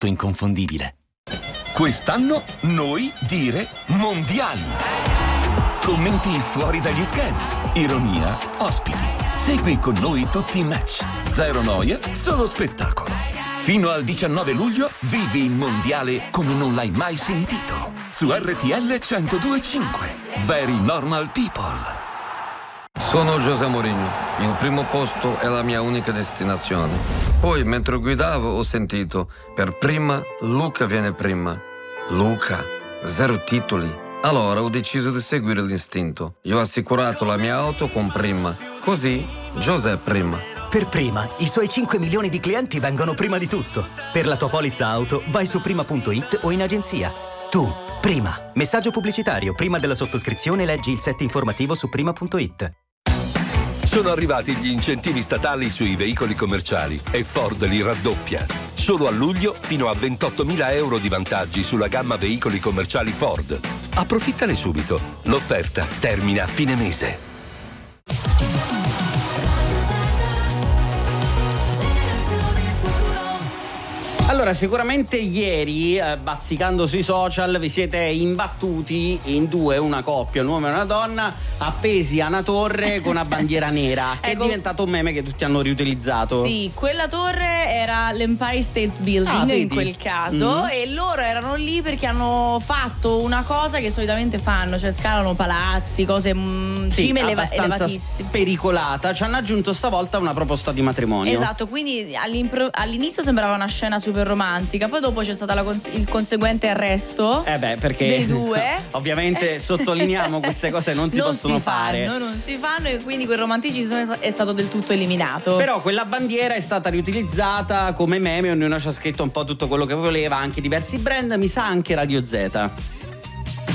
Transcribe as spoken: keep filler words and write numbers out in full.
inconfondibile. Quest'anno noi dire mondiali. Commenti fuori dagli schemi, ironia, ospiti. Segui con noi tutti i match. Zero noia, solo spettacolo. Fino al diciannove luglio vivi il mondiale come non l'hai mai sentito. Su R T L centodue e cinque. Very Normal People. Sono José Mourinho. Il primo posto è la mia unica destinazione. Poi, mentre guidavo, ho sentito: per prima, Luca viene prima. Luca, zero titoli. Allora ho deciso di seguire l'istinto. Io ho assicurato la mia auto con Prima. Così, José prima. Per Prima, i suoi cinque milioni di clienti vengono prima di tutto. Per la tua polizza auto, vai su prima punto it o in agenzia. Tu, Prima. Messaggio pubblicitario. Prima della sottoscrizione leggi il set informativo su prima punto it. Sono arrivati gli incentivi statali sui veicoli commerciali e Ford li raddoppia. Solo a luglio fino a ventottomila euro di vantaggi sulla gamma veicoli commerciali Ford. Approfittane subito. L'offerta termina a fine mese. Allora, sicuramente ieri, eh, bazzicando sui social, vi siete imbattuti in due, una coppia, un uomo e una donna, appesi a una torre con una bandiera nera, che ecco, è diventato un meme che tutti hanno riutilizzato. Sì, quella torre era l'Empire State Building ah, in quel caso, mm. e loro erano lì perché hanno fatto una cosa che solitamente fanno, cioè scalano palazzi, cose mh, sì, cime eleva- abbastanza elevatissime. Spericolata. Ci hanno aggiunto stavolta una proposta di matrimonio. Esatto, quindi all'inizio sembrava una scena super romantica, poi dopo c'è stato cons- il conseguente arresto eh beh, perché dei due. Ovviamente sottolineiamo, queste cose non si non possono si fare. Fanno, non si fanno, e quindi quel romanticismo è stato del tutto eliminato. Però quella bandiera è stata riutilizzata come meme, ognuno ci ha scritto un po' tutto quello che voleva, anche diversi brand, mi sa anche Radio Z.